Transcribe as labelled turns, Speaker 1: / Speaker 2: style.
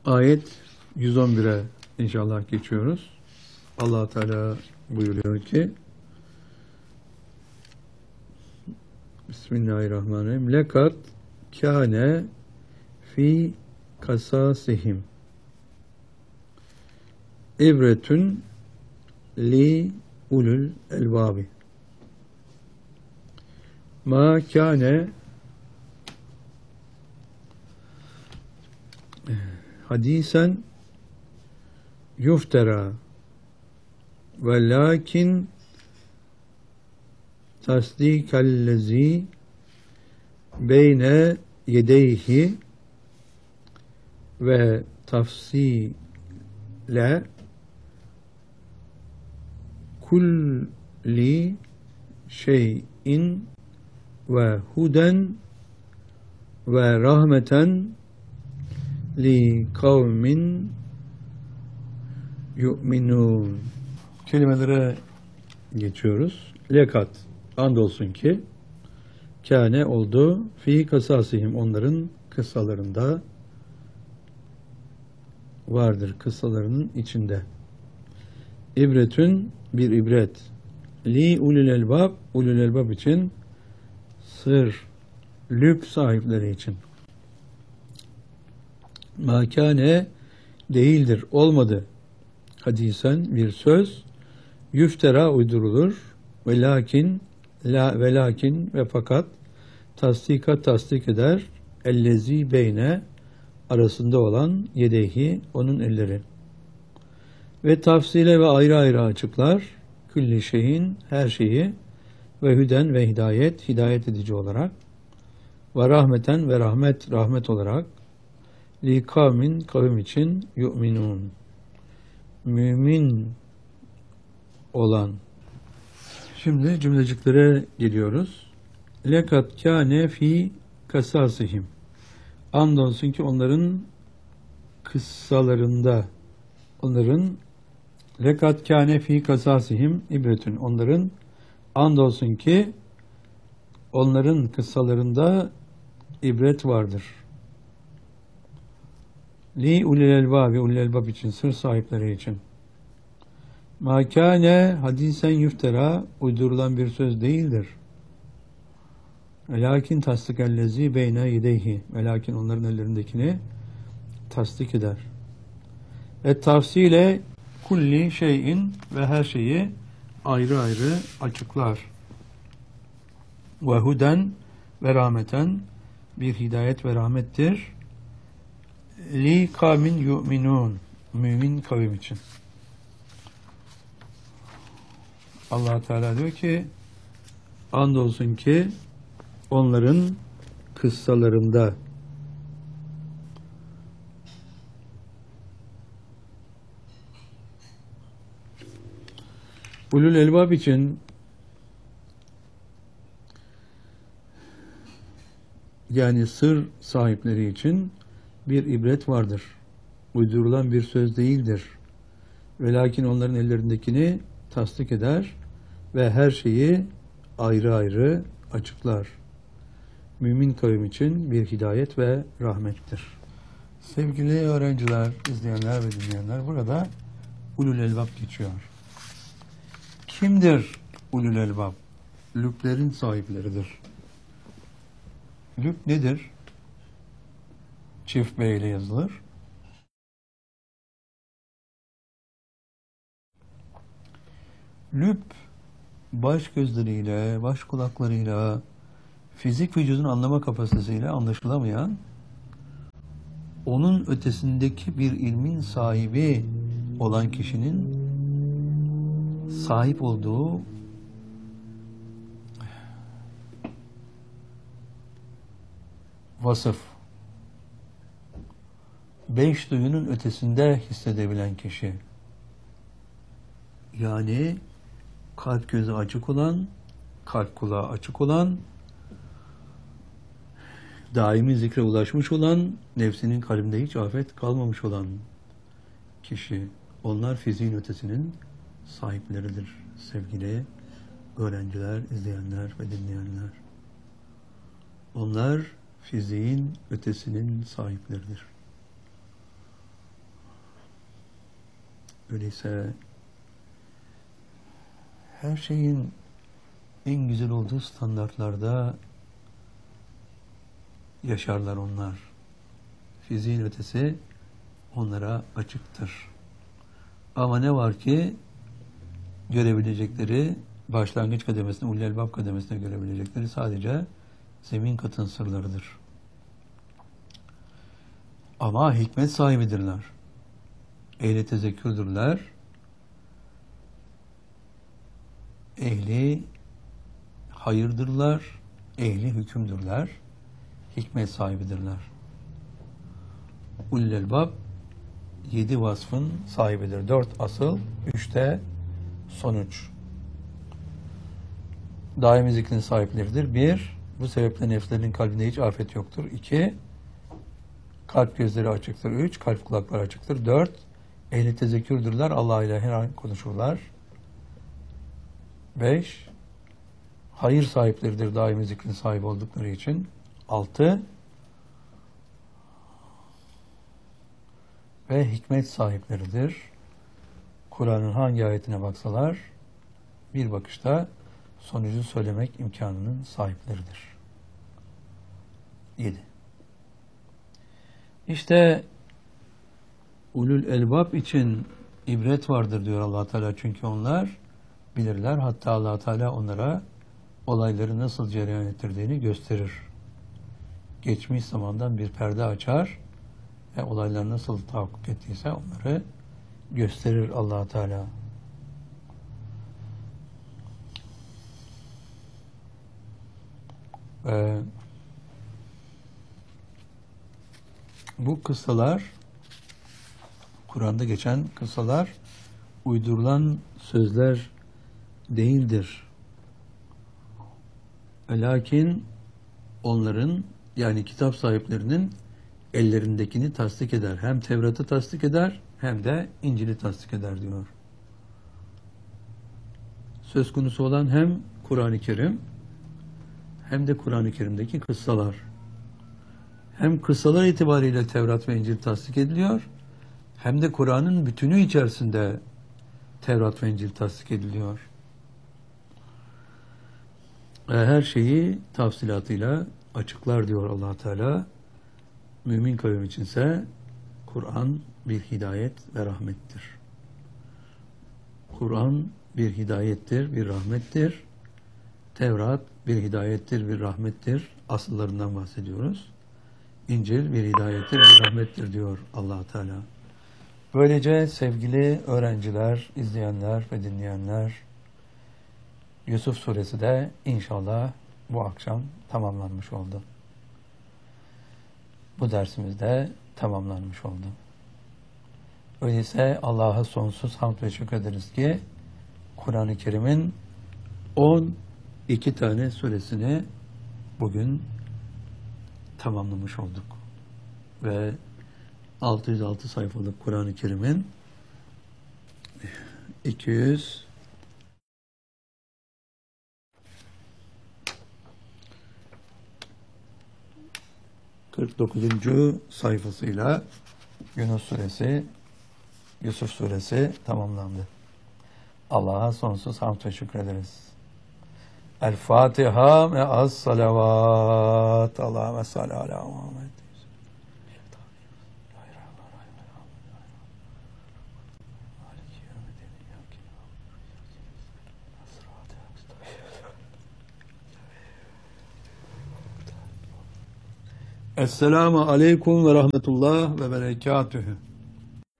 Speaker 1: Ayet 111'e inşallah geçiyoruz. Allah Teala buyuruyor ki Bismillahirrahmanirrahim. Lekad kâne fi kasasihim ibretün li ulul elbabi. Ma kâne hadisen yuftera ve lakin tasdikallezi beyne yedeyhi ve tafsile kulli şeyin ve huden ve rahmeten li kavmin yu'minun. Kelimelere geçiyoruz. Lekat, andolsun ki kâne oldu fi kasasihim, onların kıssalarında vardır, kıssalarının içinde. İbretün, bir ibret. Li ulul elbab, ulul elbab için, sır, lüb sahipleri için. Makane değildir, olmadı. Hadisen bir söz, yüftera uydurulur, ve lakin ve fakat tasdik eder, ellezi beyne arasında olan yedeyhi, onun elleri. Ve tafsile ve ayrı ayrı açıklar, külli şeyin, her şeyi, ve hüden ve hidayet edici olarak, ve rahmeten ve rahmet olarak, li kavmin, kavim için, yu'minun, mümin olan. Şimdi cümleciklere geliyoruz. Lekat kâne fi kasasihim. Andolsun ki onların kıssalarında, lekat kâne fi kasasihim ibretün. Andolsun ki onların kıssalarında ibret vardır. Li ulil elbab, ulil elbab için, sır sahipleri için. Ma kâne hadisen yüftera, uydurulan bir söz değildir. Velakin tasdikellezi beyne yedeyhi, velakin onların ellerindekini tasdik eder. Ve tafsile kulli şeyin, ve her şeyi ayrı ayrı açıklar. Ve huden ve rahmeten, bir hidayet ve rahmettir. Li kavmin yu'minun, mümin kavim için. Allah Teala diyor ki, andolsun ki onların kıssalarında ulul elbab için, yani sır sahipleri için bir ibret vardır. Uydurulan bir söz değildir. Ve lakin onların ellerindekini tasdik eder ve her şeyi ayrı ayrı açıklar. Mümin kavim için bir hidayet ve rahmettir. Sevgili öğrenciler, izleyenler ve dinleyenler, burada ulul elbab geçiyor. Kimdir ulul elbab? Lüblerin sahipleridir. Lüb nedir? Çift B ile yazılır. Lüb, baş gözleriyle, baş kulaklarıyla, fizik vücudun anlama kapasitesiyle anlaşılamayan, onun ötesindeki bir ilmin sahibi olan kişinin sahip olduğu vasıf. Beş duyunun ötesinde hissedebilen kişi. Yani kalp gözü açık olan, kalp kulağı açık olan, daimi zikre ulaşmış olan, nefsinin kalbinde hiç afet kalmamış olan kişi. Onlar fiziğin ötesinin sahipleridir sevgili öğrenciler, izleyenler ve dinleyenler. Onlar fiziğin ötesinin sahipleridir. Öyleyse her şeyin en güzel olduğu standartlarda yaşarlar onlar. Fiziğin ötesi onlara açıktır. Ama ne var ki görebilecekleri, başlangıç kademesinde, Ulul Elbab kademesinde görebilecekleri sadece zemin katın sırlarıdır. Ama hikmet sahibidirler. Ehli tezekkürdürler. Ehli hayırdırlar. Ehli hükümdürler. Hikmet sahibidirler. Ulul Elbab 7 vasfın sahibidir. 4 asıl, 3 de sonuç. Daimi zikrin sahipleridir. 1. Bu sebeple nefslerinin kalbinde hiç afet yoktur. 2. Kalp gözleri açıktır. 3. Kalp kulakları açıktır. 4. Ehli tezekkürdürler. Allah ile her an konuşurlar. 5. Hayır sahipleridir daimi zikrin sahibi oldukları için. 6. Ve hikmet sahipleridir. Kur'an'ın hangi ayetine baksalar bir bakışta sonucu söylemek imkanının sahipleridir. 7. İşte ulul elbab için ibret vardır diyor Allah Teala, çünkü onlar bilirler. Hatta Allah Teala onlara olayları nasıl cereyan ettirdiğini gösterir. Geçmiş zamandan bir perde açar ve olaylar nasıl tahakkuk ettiyse onları gösterir Allah Teala. Bu kıssalar, Kur'an'da geçen kıssalar uydurulan sözler değildir. Lakin onların, yani kitap sahiplerinin ellerindekini tasdik eder. Hem Tevrat'ı tasdik eder hem de İncil'i tasdik eder diyor. Söz konusu olan hem Kur'an-ı Kerim hem de Kur'an-ı Kerim'deki kıssalar. Hem kıssalar itibariyle Tevrat ve İncil tasdik ediliyor, hem de Kur'an'ın bütünü içerisinde Tevrat ve İncil tasdik ediliyor. Her şeyi tafsilatıyla açıklar diyor Allah Teala. Mümin kavim içinse Kur'an bir hidayet ve rahmettir. Kur'an bir hidayettir, bir rahmettir. Tevrat bir hidayettir, bir rahmettir. Asıllarından bahsediyoruz. İncil bir hidayettir, bir rahmettir diyor Allah Teala. Böylece sevgili öğrenciler, izleyenler ve dinleyenler, Yusuf suresi de inşallah bu akşam tamamlanmış oldu. Bu dersimiz de tamamlanmış oldu. Öyleyse Allah'a sonsuz hamd ve şükrederiz ki Kur'an-ı Kerim'in 12 tane suresini bugün tamamlamış olduk. Ve 606 sayfalık Kur'an-ı Kerim'in 249. sayfasıyla Yusuf suresi tamamlandı. Allah'a sonsuz hamd ve şükrederiz. El Fatiha ve az salavat. Allahümme salli ala Muhammed. Esselamu aleyküm ve rahmetullah ve berekatühü.